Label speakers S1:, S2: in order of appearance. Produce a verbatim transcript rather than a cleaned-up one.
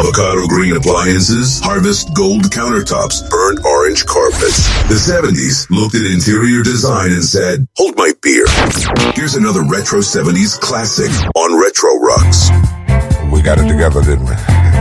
S1: avocado green appliances, harvest gold countertops, burnt orange carpets. The seventies looked at interior design and said, hold my beer. Here's another retro seventies classic on Retro Rocks.
S2: We got it together, didn't we?